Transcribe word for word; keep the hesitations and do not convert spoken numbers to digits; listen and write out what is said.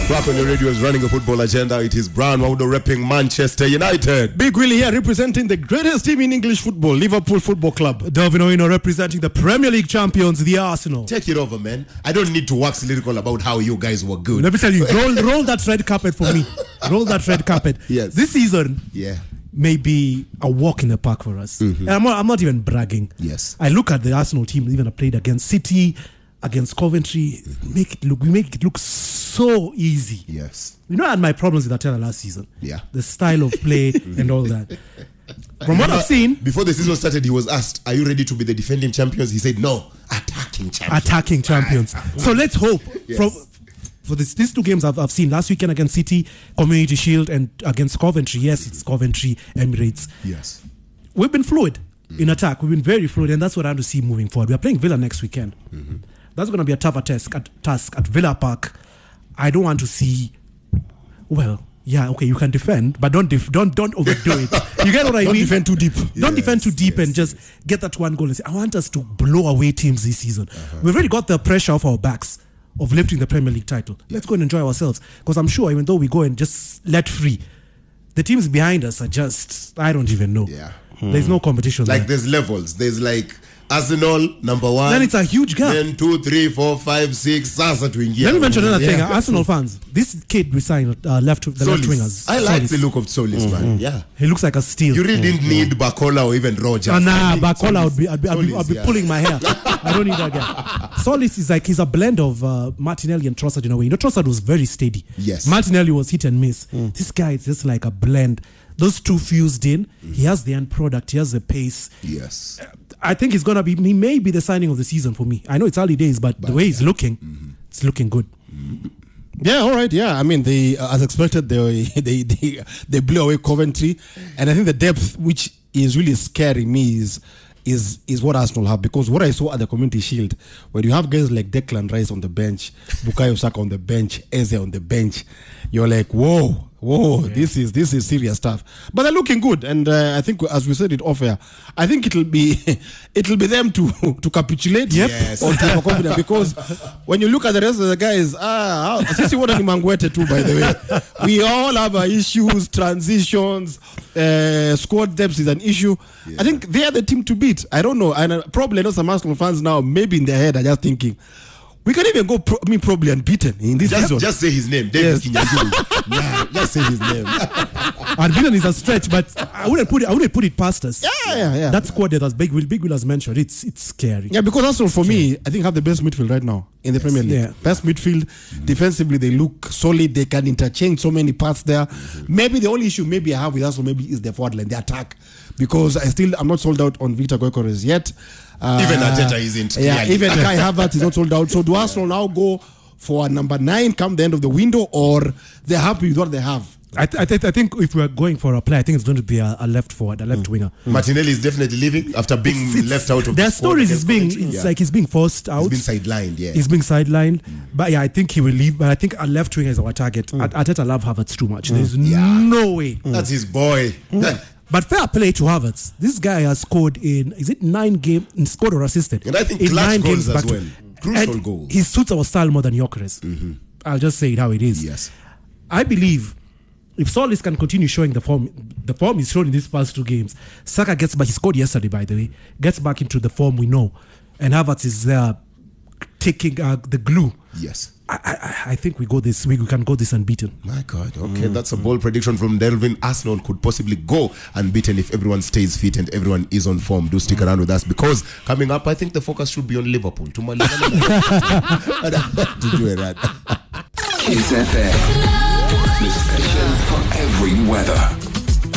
Back on your radio is running a football agenda. It is Brian Waudo repping Manchester United. Big Willie here representing the greatest team in English football, Liverpool Football Club. Delvin Oino representing the Premier League champions, the Arsenal. Take it over, man. I don't need to wax lyrical about how you guys were good. Let me tell you, roll, roll that red carpet for me. Roll that red carpet. Yes. This season, yeah, may be a walk in the park for us. Mm-hmm. And I'm not, I'm not even bragging. Yes. I look at the Arsenal team, even played against City, against Coventry, mm-hmm. make it look, we make it look so easy. Yes. You know, I had my problems with Ateta last season. Yeah. The style of play and all that. From what I've seen, before the season started, he was asked, "Are you ready to be the defending champions?" He said, "No, attacking champions." Attacking champions. So let's hope. Yes. From, for this, these two games I've, I've seen last weekend against City, Community Shield, and against Coventry. Yes, it's Coventry, Emirates. Yes. We've been fluid mm. in attack. We've been very fluid, and that's what I want to see moving forward. We are playing Villa next weekend. Mm-hmm. That's going to be a tougher task at, task at Villa Park. I don't want to see. Well, yeah, okay, you can defend, but don't def- don't don't overdo it. You get what I don't mean? Don't defend too deep. Don't yes, defend too deep yes, and just yes. get that one goal and say, I want us to blow away teams this season. Uh-huh. We've already got the pressure off our backs of lifting the Premier League title. Yeah. Let's go and enjoy ourselves. Because I'm sure even though we go and just let free, the teams behind us are just, I don't even know. Yeah. There's no competition Like there. there's levels. There's like Arsenal, number one. Then it's a huge gap. Then two, three, four, five, six. Sasa tuingia. Let me mention another yeah. thing. Arsenal fans, this kid we signed, uh, left the Solis. left wingers. I like Solis. the look of Solis, mm-hmm. man. Yeah. He looks like a steal. You really didn't need Bakola or even Rogers. Uh, nah, I Bakola would be, I'd be, I'd be, Solis, I'd be yeah. pulling my hair. I don't need that guy. Solis is like, he's a blend of uh, Martinelli and Trossard in a way. You know, Trossard was very steady. Yes. Martinelli was hit and miss. Mm. This guy is just like a blend. Those two fused in. Mm. He has the end product. He has the pace. Yes. I think he's going to be, he may be the signing of the season for me. I know it's early days, but, but the way he's looking, mm-hmm. it's looking good. Mm-hmm. Yeah, all right. Yeah, I mean, they uh, as expected, they, they they they blew away Coventry, and I think the depth, which is really scaring me, is is is what Arsenal have, because what I saw at the Community Shield, when you have guys like Declan Rice on the bench, Bukayo Saka on the bench, Eze on the bench, you're like, whoa. Whoa, yeah. this is this is serious stuff. But they're looking good, and uh, I think, as we said it off air, I think it'll be it'll be them to to capitulate. Yep. Yes. On type of confidence, because when you look at the rest of the guys, ah, sisi what ni Mangwete too, by the way. We all have our issues, transitions, uh, squad depth is an issue. Yeah. I think they are the team to beat. I don't know, and uh, probably I know some Arsenal fans now, maybe in their head are just thinking, we can even go, pro- I mean, probably unbeaten in this just, season. Just say his name, David Yes. Kinyanjuru. Yeah, just say his name. Unbeaten is a stretch, but I wouldn't put it. I wouldn't put it past us. Yeah, yeah, yeah. That squad that as Big Will, Big Will has mentioned, it's it's scary. Yeah, because Arsenal, for me, I think have the best midfield right now in the yes. Premier League. Yeah. Best midfield. Mm-hmm. Defensively, they look solid. They can interchange so many parts there. Mm-hmm. Maybe the only issue maybe I have with Arsenal maybe is the forward line, the attack, because I still I'm not sold out on Victor Gyökeres yet. Uh, even Arteta isn't. Yeah, even Kai Havertz is not sold out. So do Arsenal now go for a number nine come the end of the window, or they're happy with what they have? I, th- I, th- I think if we're going for a play, I think it's going to be a, a left forward, a left mm. winger. Mm. Martinelli is definitely leaving after being it's, it's, left out of their the stories is being it's yeah. like he's being forced out. He's been sidelined, yeah. He's being sidelined. Mm. But yeah, I think he will leave. But I think a left winger is our target. Mm. Arteta love Havertz too much. Mm. There's yeah. no way. Mm. That's his boy. Mm. But fair play to Havertz. This guy has scored in, is it nine games, scored or assisted? And I think in clutch nine goals games as back well. To, Crucial goals. He suits our style more than Gyökeres. Mm-hmm. I'll just say it how it is. Yes. I believe if Solis can continue showing the form, the form he's shown in these past two games, Saka gets back, he scored yesterday, by the way, gets back into the form we know, and Havertz is there uh, taking uh, the glue. Yes. I, I, I think we go this week. We can go this unbeaten. My God. Okay, mm. that's a bold prediction from Delvin. Arsenal could possibly go unbeaten if everyone stays fit and everyone is on form. Do stick mm. around with us, because coming up, I think the focus should be on Liverpool. To my to do it. Kiss F M, the station for every weather.